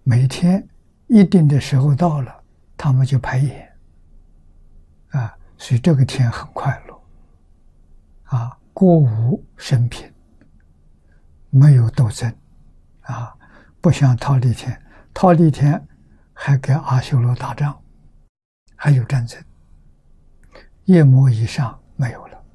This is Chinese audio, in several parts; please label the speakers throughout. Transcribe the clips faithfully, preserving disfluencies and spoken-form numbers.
Speaker 1: 每天一定的时候到了，他们就排演，啊，所以这个天很快乐，啊，歌舞升平，没有斗争，啊，不像忉利天，忉利天还跟阿修罗打仗，还有战争，夜魔以上没有了。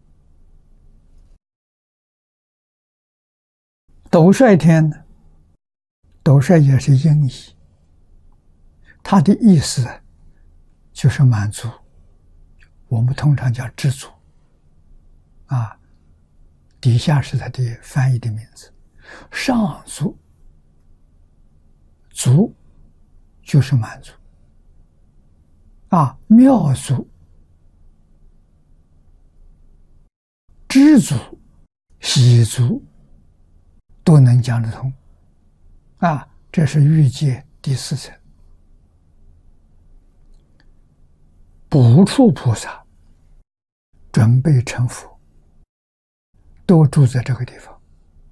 Speaker 1: 斗率天呢？斗率也是音译，它的意思就是满足，我们通常叫知足，啊，底下是它的翻译的名字。上足，足就是满足，啊，妙足、知足、喜足都能讲得通，啊，这是欲界第四层。补处菩萨准备成佛，都住在这个地方。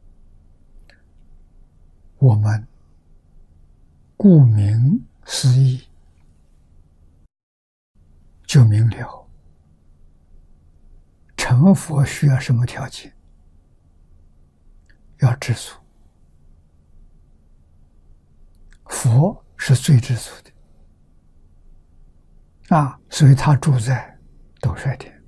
Speaker 1: 我们顾名思义就明了，成佛需要什么条件？要知足，佛是最知足的。啊，所以他住在斗率天，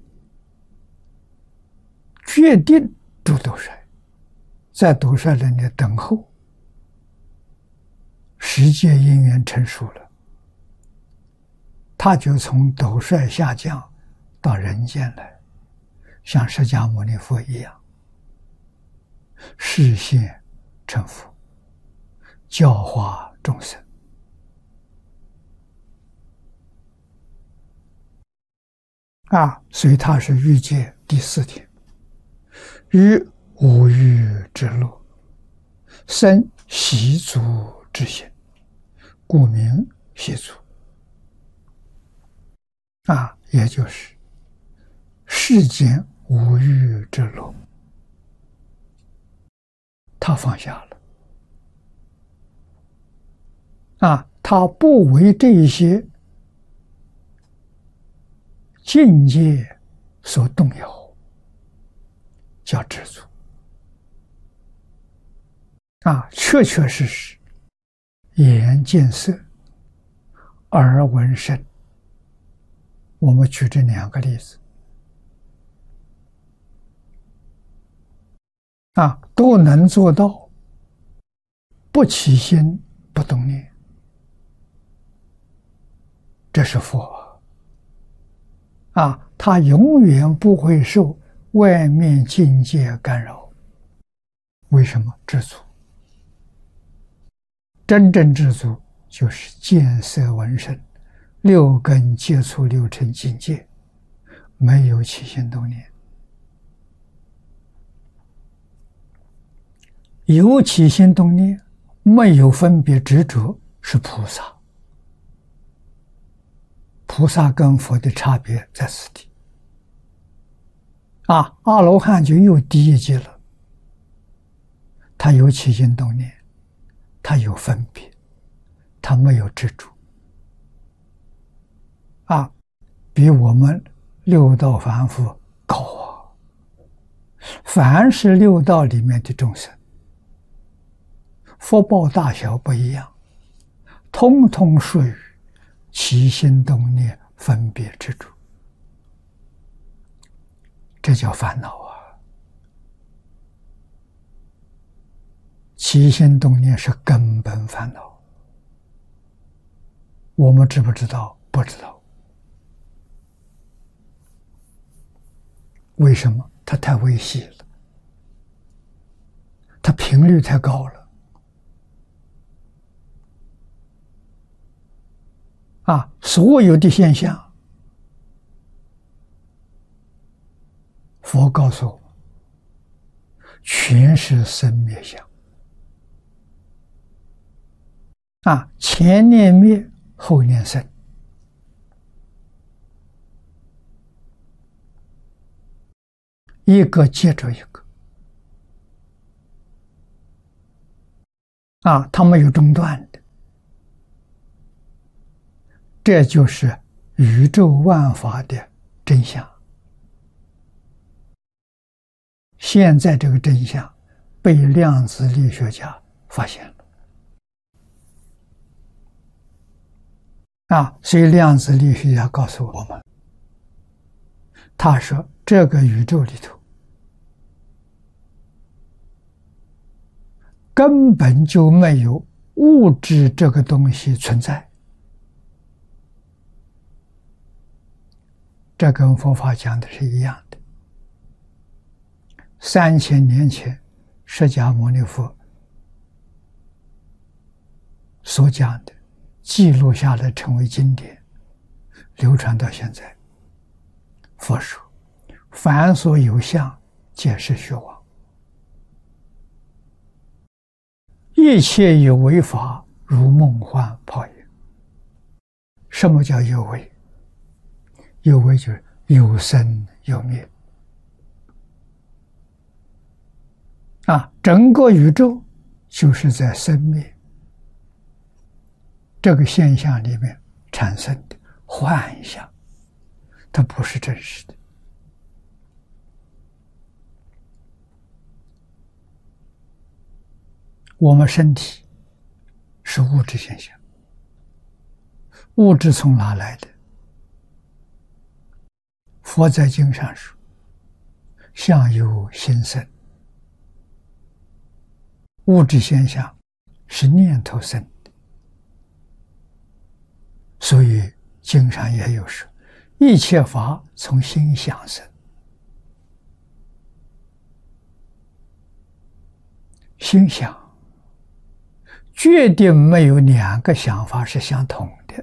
Speaker 1: 决定住斗率，在斗率那里等候，十界因缘成熟了，他就从斗率下降到人间来，像释迦牟尼佛一样，示现成佛，教化众生。啊，所以它是欲界第四天，于五欲之乐，生习足之心，故名习足。啊，也就是世间五欲之乐，他放下了。啊，他不为这一些境界所动摇，叫知足。啊，确确实实，眼见色，耳闻声。我们举这两个例子，啊，都能做到不起心不动念，这是佛。啊，他永远不会受外面境界干扰。为什么？知足。真正知足就是见色闻声，六根接触六尘境界，没有起心动念。有起心动念，没有分别执着，是菩萨。菩萨跟佛的差别在此地。啊，阿罗汉就又低一级了。他有起心动念，他有分别，他没有执着。啊，比我们六道凡夫高啊！凡是六道里面的众生，福报大小不一样，通通属于起心动念分别执着，这叫烦恼啊！起心动念是根本烦恼，我们知不知道？不知道。为什么？它太微细了，它频率太高了。啊，所有的现象，佛告诉我们，全是生灭相。啊，前念灭，后念生。一个接着一个。啊，它没有中断的。 这就是宇宙万法的真相。现在这个真相被量子力学家发现了啊！所以量子力学家告诉我们，他说这个宇宙里头根本就没有物质这个东西存在。这跟佛法讲的是一样的。三千年前，释迦牟尼佛所讲的，记录下来成为经典，流传到现在。佛说：“凡所有相，皆是虚妄。一切有为法，如梦幻泡影。”什么叫有为？有为就是有生有灭啊！整个宇宙就是在生灭这个现象里面产生的幻象，它不是真实的。我们身体是物质现象，物质从哪来的？佛在经上说：“相由心生。”物质现象是念头生的，所以经上也有说：“一切法从心想生。”心想，决定没有两个想法是相同的。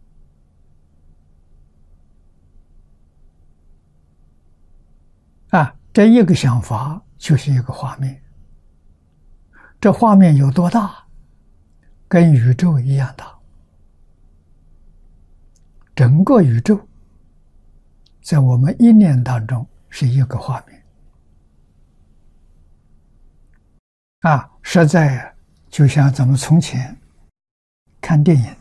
Speaker 1: 啊，这一个想法就是一个画面，这画面有多大？跟宇宙一样大。整个宇宙在我们一念当中是一个画面。啊，实在就像咱们从前看电影，